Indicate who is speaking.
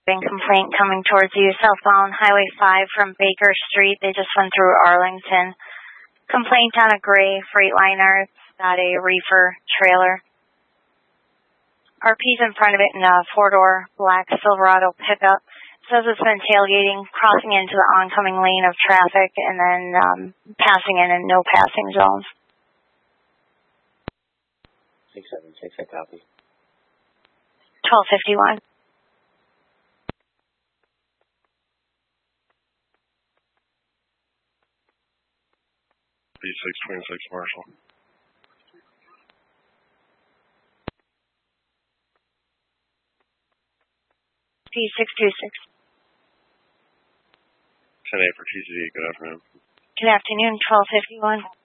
Speaker 1: housekeeping complaint coming towards you, southbound Highway 5 from Baker Street. They just went through Arlington. Complaint on a gray Freightliner. It's got a reefer trailer. RP's in front of it in a four-door black Silverado pickup. Says it's been tailgating, crossing into the oncoming lane of traffic, and then passing in no passing zones.
Speaker 2: 676, I copy.
Speaker 1: 1251.
Speaker 3: B626 Marshall.
Speaker 1: P626.
Speaker 3: 10-8 for TCD, good afternoon.
Speaker 1: Good afternoon, 1251.